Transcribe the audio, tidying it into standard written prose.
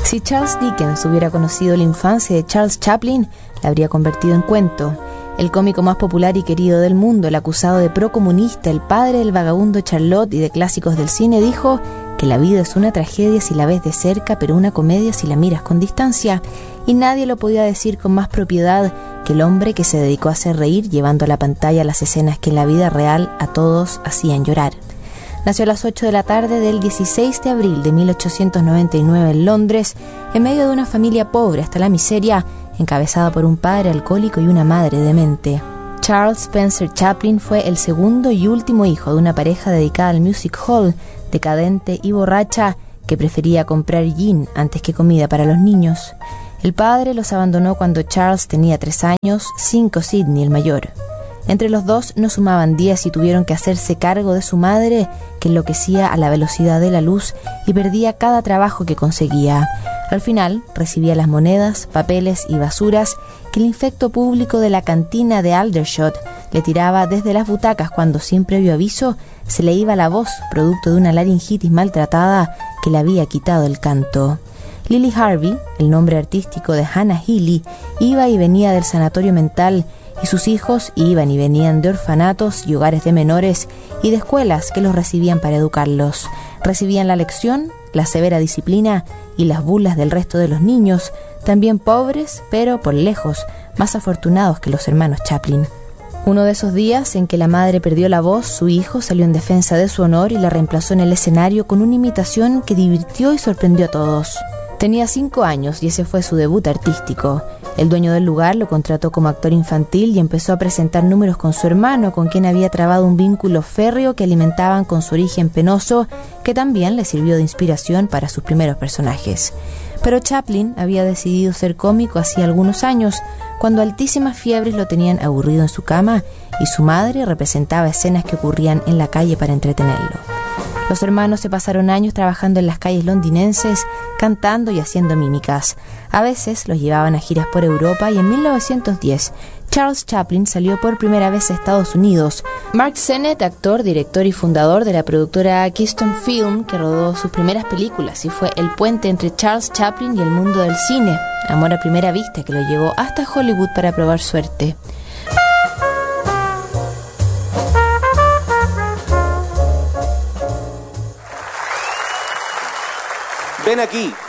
Si Charles Dickens hubiera conocido la infancia de Charles Chaplin, la habría convertido en cuento. El cómico más popular y querido del mundo, el acusado de procomunista, el padre del vagabundo Charlotte y de clásicos del cine, dijo que la vida es una tragedia si la ves de cerca, pero una comedia si la miras con distancia. Y nadie lo podía decir con más propiedad que el hombre que se dedicó a hacer reír, llevando a la pantalla las escenas que en la vida real a todos hacían llorar. Nació a las 8 de la tarde del 16 de abril de 1899 en Londres, en medio de una familia pobre hasta la miseria, encabezada por un padre alcohólico y una madre demente. Charles Spencer Chaplin fue el segundo y último hijo de una pareja dedicada al music hall, decadente y borracha, que prefería comprar gin antes que comida para los niños. El padre los abandonó cuando Charles tenía 3 años, 5 Sidney el mayor. Entre los dos no sumaban 10 y tuvieron que hacerse cargo de su madre, que enloquecía a la velocidad de la luz y perdía cada trabajo que conseguía. Al final recibía las monedas, papeles y basuras que el infecto público de la cantina de Aldershot le tiraba desde las butacas cuando, sin previo aviso, se le iba la voz, producto de una laringitis maltratada que le había quitado el canto. Lily Harvey, el nombre artístico de Hannah Healy, iba y venía del sanatorio mental, y sus hijos iban y venían de orfanatos y hogares de menores y de escuelas que los recibían para educarlos. Recibían la lección, la severa disciplina y las burlas del resto de los niños, también pobres, pero por lejos más afortunados que los hermanos Chaplin. Uno de esos días en que la madre perdió la voz, su hijo salió en defensa de su honor y la reemplazó en el escenario con una imitación que divirtió y sorprendió a todos. Tenía 5 años y ese fue su debut artístico. El dueño del lugar lo contrató como actor infantil y empezó a presentar números con su hermano, con quien había trabado un vínculo férreo que alimentaban con su origen penoso, que también le sirvió de inspiración para sus primeros personajes. Pero Chaplin había decidido ser cómico hacía algunos años, cuando altísimas fiebres lo tenían aburrido en su cama y su madre representaba escenas que ocurrían en la calle para entretenerlo. Los hermanos se pasaron años trabajando en las calles londinenses, cantando y haciendo mímicas. A veces los llevaban a giras por Europa y en 1910 Charles Chaplin salió por primera vez a Estados Unidos. Mark Sennett, actor, director y fundador de la productora Keystone Film, que rodó sus primeras películas y fue el puente entre Charles Chaplin y el mundo del cine, amor a primera vista que lo llevó hasta Hollywood para probar suerte. Ven aquí.